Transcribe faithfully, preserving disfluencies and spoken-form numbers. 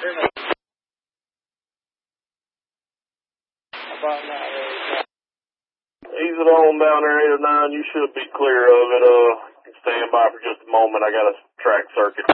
Ease it on down there, eight oh nine. You should be clear of it. Uh, stand by for just a moment. I got a track circuit.